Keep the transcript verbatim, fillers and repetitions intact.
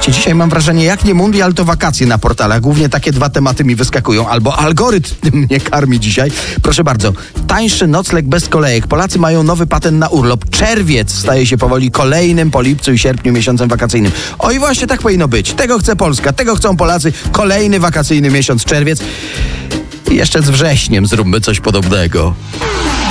Słuchajcie, dzisiaj mam wrażenie, jak nie mundial, to wakacje na portalach. Głównie takie dwa tematy mi wyskakują. Albo algorytm mnie karmi dzisiaj. Proszę bardzo, tańszy nocleg bez kolejek. Polacy mają nowy patent na urlop. Czerwiec staje się powoli kolejnym po lipcu i sierpniu miesiącem wakacyjnym. Oj, właśnie tak powinno być. Tego chce Polska, tego chcą Polacy. Kolejny wakacyjny miesiąc czerwiec. I jeszcze z wrześniem zróbmy coś podobnego.